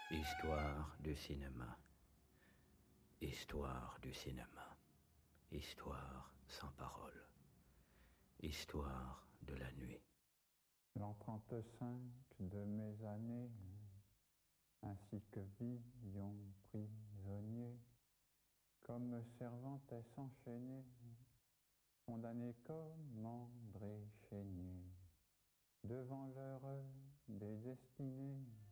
Histoire du cinéma. Histoire du cinéma. Histoire sans parole. Histoire de la nuit. L'an 35 de mes années, ainsi que Villon prisonnier, comme Cervantes s'enchaînait, condamné comme André Chénier, devant l'heure des destinées,